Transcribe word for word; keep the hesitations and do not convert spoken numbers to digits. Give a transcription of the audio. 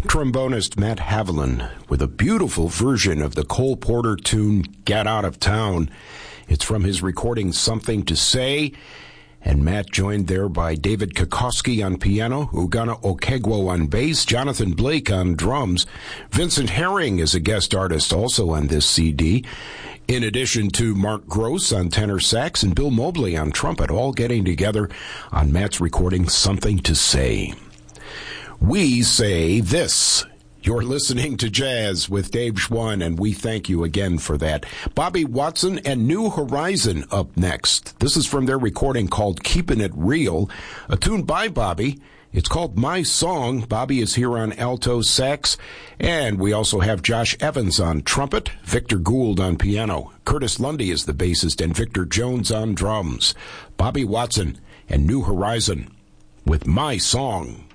Trombonist Matt Haviland with a beautiful version of the Cole Porter tune, Get Out of Town. It's from his recording, Something to Say, and Matt joined there by David Kokoski on piano, Ugana Okegwo on bass, Jonathan Blake on drums. Vincent Herring is a guest artist also on this C D, in addition to Mark Gross on tenor sax and Bill Mobley on trumpet, all getting together on Matt's recording, Something to Say. We say this. You're listening to Jazz with Dave Schwann, and we thank you again for that. Bobby Watson and New Horizon up next. This is from their recording called Keepin' It Real, a tune by Bobby. It's called My Song. Bobby is here on alto sax, and we also have Josh Evans on trumpet, Victor Gould on piano, Curtis Lundy is the bassist, and Victor Jones on drums. Bobby Watson and New Horizon with My Song.